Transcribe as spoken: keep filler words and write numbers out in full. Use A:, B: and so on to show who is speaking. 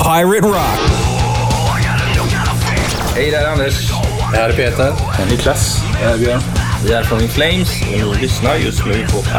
A: Pirate Rock.
B: Hej, där är Anders.
C: Det här är Peter.
D: Niklas.
B: Vi är från In Flames och ni lyssnar just nu på